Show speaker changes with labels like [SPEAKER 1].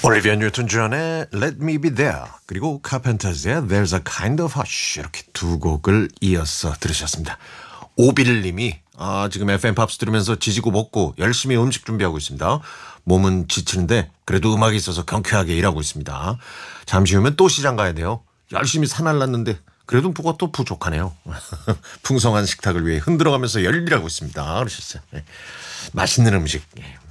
[SPEAKER 1] 올리비아 뉴튼 존의 Let Me Be There 그리고 카펜터즈의 There's a Kind of Hush 이렇게 두 곡을 이어서 들으셨습니다. 오빌님이 지금 FM 팝스 들으면서 지지고 먹고 열심히 음식 준비하고 있습니다. 몸은 지치는데 그래도 음악이 있어서 경쾌하게 일하고 있습니다. 잠시 후면 또 시장 가야 돼요. 열심히 사날랐는데 그래도 뭐가 또 부족하네요. 풍성한 식탁을 위해 흔들어가면서 열일하고 있습니다. 그러셨어요. 네. 맛있는 음식.